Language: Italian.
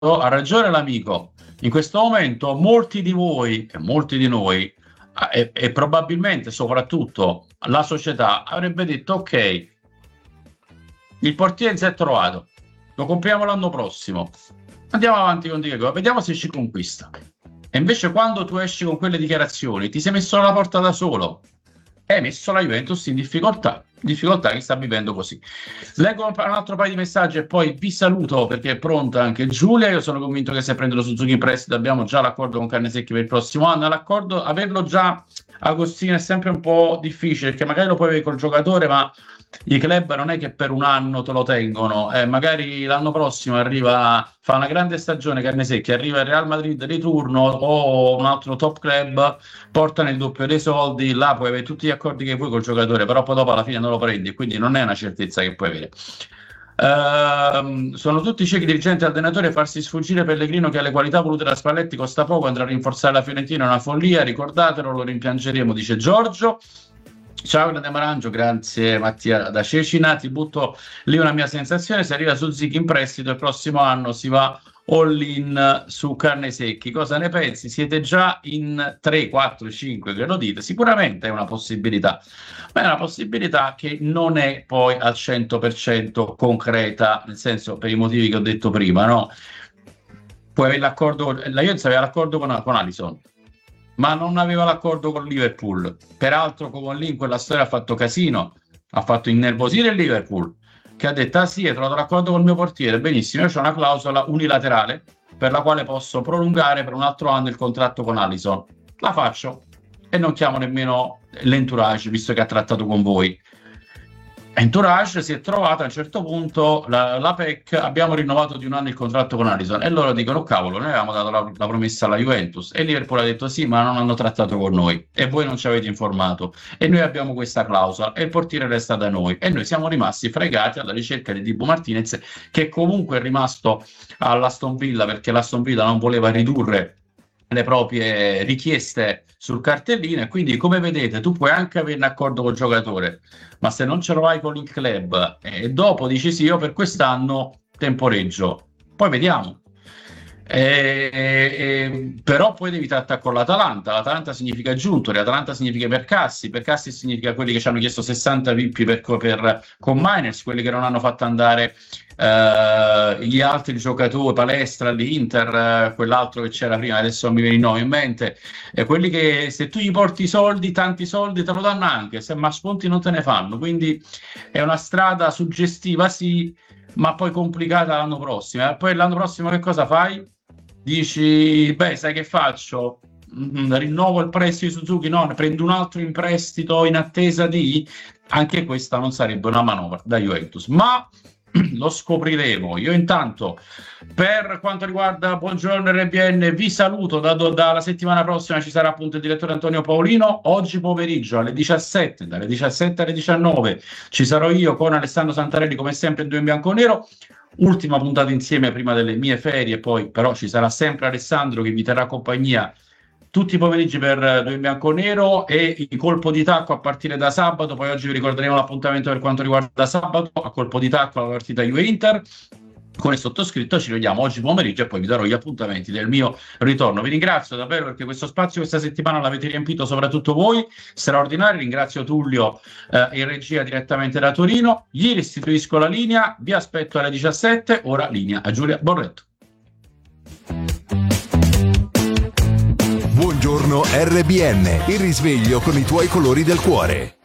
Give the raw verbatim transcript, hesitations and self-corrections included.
ha ragione l'amico. In questo momento molti di voi e molti di noi e, e probabilmente soprattutto la società avrebbe detto ok, il portiere si è trovato, lo compriamo l'anno prossimo, andiamo avanti con Diego, vediamo se ci conquista. E invece quando tu esci con quelle dichiarazioni ti sei messo alla porta da solo, hai messo la Juventus in difficoltà, difficoltà che sta vivendo così. Leggo un altro paio di messaggi e poi vi saluto perché è pronta anche Giulia. Io sono convinto che se prende lo Suzuki in prestito abbiamo già l'accordo con Carnesecchi per il prossimo anno. L'accordo, averlo già Agostino è sempre un po' difficile perché magari lo puoi avere col giocatore, ma i club non è che per un anno te lo tengono, eh, magari l'anno prossimo arriva, fa una grande stagione Carnesecchi, arriva il Real Madrid di turno o un altro top club, portano il doppio dei soldi, là puoi avere tutti gli accordi che vuoi col giocatore, però poi dopo alla fine non lo prendi, quindi non è una certezza che puoi avere. Uh, sono tutti ciechi dirigenti e allenatori a farsi sfuggire Pellegrino che ha le qualità volute da Spalletti, costa poco, andrà a rinforzare la Fiorentina, è una follia, ricordatelo, lo rimpiangeremo, dice Giorgio. Ciao grande Marangio, grazie Mattia da Cecina, ti butto lì una mia sensazione, se arriva Suzuki in prestito il prossimo anno si va all in su Carnesecchi, cosa ne pensi? Siete già in tre, quattro, cinque che lo dite, sicuramente è una possibilità, ma è una possibilità che non è poi al cento per cento concreta, nel senso per i motivi che ho detto prima, no? Puoi avere l'accordo, la Juventus aveva l'accordo con, con Alisson, ma non aveva l'accordo con Liverpool. Peraltro con lì in quella storia ha fatto casino, ha fatto innervosire il Liverpool, che ha detto ah sì, hai trovato l'accordo col mio portiere, benissimo, io ho una clausola unilaterale per la quale posso prolungare per un altro anno il contratto con Alisson. La faccio e non chiamo nemmeno l'entourage, visto che ha trattato con voi. Entourage si è trovato a un certo punto la, la P E C, abbiamo rinnovato di un anno il contratto con Alisson e loro dicono cavolo, noi avevamo dato la, la promessa alla Juventus e Liverpool ha detto sì, ma non hanno trattato con noi e voi non ci avete informato e noi abbiamo questa clausola e il portiere resta da noi e noi siamo rimasti fregati alla ricerca di Dibu Martinez, che comunque è rimasto all'Aston Villa perché l'Aston Villa non voleva ridurre le proprie richieste sul cartellino e quindi come vedete tu puoi anche avere un accordo col giocatore, ma se non ce lo hai con il club e dopo dici sì, io per quest'anno temporeggio, poi vediamo. E, e, però poi devi trattare con l'Atalanta. L'Atalanta significa Giuntoli, l'Atalanta significa Percassi, Percassi significa quelli che ci hanno chiesto sessanta V I P per, per, con Miners, quelli che non hanno fatto andare uh, gli altri giocatori, Palestra, l'Inter, uh, quell'altro che c'era prima, adesso non mi viene il nome in mente, e quelli che se tu gli porti i soldi, tanti soldi te lo danno anche, se ma sconti non te ne fanno, quindi è una strada suggestiva sì, ma poi complicata l'anno prossimo. E poi l'anno prossimo che cosa fai? Dici, beh, sai che faccio? Mm, rinnovo il prestito di Suzuki? No, ne prendo un altro in prestito in attesa di... Anche questa non sarebbe una manovra da Juventus, ma lo scopriremo. Io intanto, per quanto riguarda Buongiorno R B N, vi saluto. Da, dalla settimana prossima ci sarà appunto il direttore Antonio Paolino. Oggi pomeriggio alle diciassette, dalle diciassette alle diciannove, ci sarò io con Alessandro Santarelli, come sempre in Due in Bianco Nero. Ultima puntata insieme prima delle mie ferie, poi però ci sarà sempre Alessandro che vi terrà compagnia tutti i pomeriggi per Due in Bianco Nero e il colpo di tacco a partire da sabato. Poi oggi vi ricorderemo l'appuntamento per quanto riguarda sabato, a colpo di tacco la partita Juve-Inter. Con il sottoscritto ci vediamo oggi pomeriggio e poi vi darò gli appuntamenti del mio ritorno. Vi ringrazio davvero perché questo spazio questa settimana l'avete riempito soprattutto voi, straordinario. Ringrazio Tullio eh, in regia direttamente da Torino. Gli restituisco la linea, vi aspetto alle diciassette, ora linea a Giulia Borretto. Buongiorno R B N, il risveglio con i tuoi colori del cuore.